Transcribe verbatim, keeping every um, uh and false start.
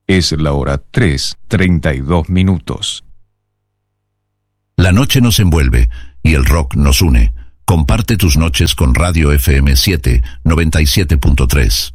Es la hora tres, treinta y dos minutos. La noche nos envuelve y el rock nos une. Comparte tus noches con Radio F M siete, noventa y siete punto tres.